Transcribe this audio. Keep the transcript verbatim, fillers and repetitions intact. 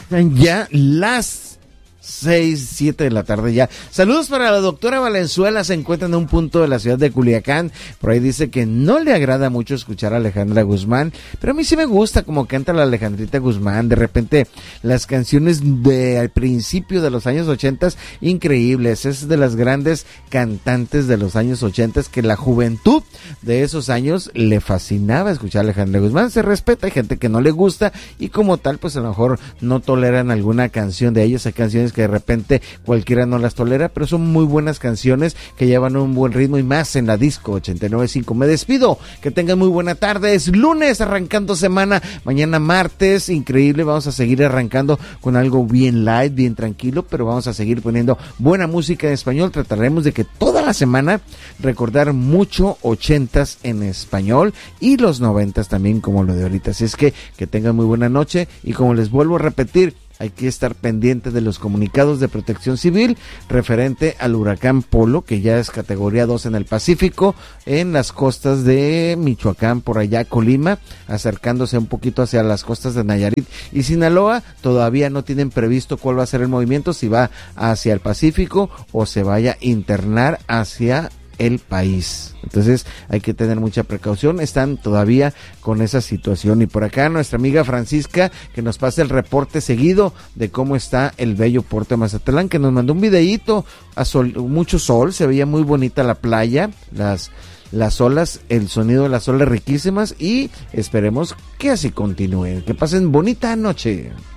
Ya las seis, siete de la tarde ya. Saludos para la doctora Valenzuela, se encuentra en un punto de la ciudad de Culiacán. Por ahí dice que no le agrada mucho escuchar a Alejandra Guzmán, pero a mí sí me gusta como canta la Alejandrita Guzmán. De repente las canciones de al principio de los años ochentas, increíbles. Es de las grandes cantantes de los años ochentas que la juventud de esos años le fascinaba escuchar a Alejandra Guzmán. Se respeta, hay gente que no le gusta y como tal pues a lo mejor no toleran alguna canción de ellos. Hay canciones que de repente cualquiera no las tolera, pero son muy buenas canciones que llevan un buen ritmo y más en la disco ochenta y nueve punto cinco. Me despido, que tengan muy buena tarde. Es lunes, arrancando semana, mañana martes, increíble, vamos a seguir arrancando con algo bien light, bien tranquilo, pero vamos a seguir poniendo buena música en español. Trataremos de que toda la semana recordar mucho ochentas en español y los noventas también como lo de ahorita. Así es que que tengan muy buena noche y como les vuelvo a repetir, hay que estar pendiente de los comunicados de Protección Civil referente al huracán Polo, que ya es categoría dos en el Pacífico, en las costas de Michoacán, por allá Colima, acercándose un poquito hacia las costas de Nayarit y Sinaloa. Todavía no tienen previsto cuál va a ser el movimiento, si va hacia el Pacífico o se vaya a internar hacia el país. Entonces hay que tener mucha precaución, están todavía con esa situación. Y por acá nuestra amiga Francisca, que nos pasa el reporte seguido de cómo está el bello puerto de Mazatlán, que nos mandó un videíto a sol, mucho sol, se veía muy bonita la playa, las las olas, el sonido de las olas riquísimas y esperemos que así continúe. Que pasen bonita noche.